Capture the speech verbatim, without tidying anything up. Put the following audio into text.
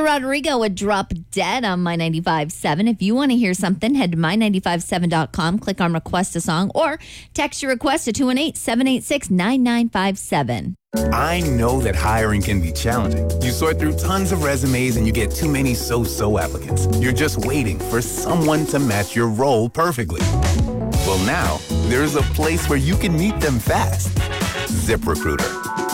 Rodrigo with Drop Dead on My ninety-five point seven. If you want to hear something, head to my ninety-five seven dot com, click on Request a Song, or text your request to two one eight, seven eight six, nine nine five seven. I know that hiring can be challenging. You sort through tons of resumes and you get too many so-so applicants. You're just waiting for someone to match your role perfectly. Well, now, there's a place where you can meet them fast. ZipRecruiter.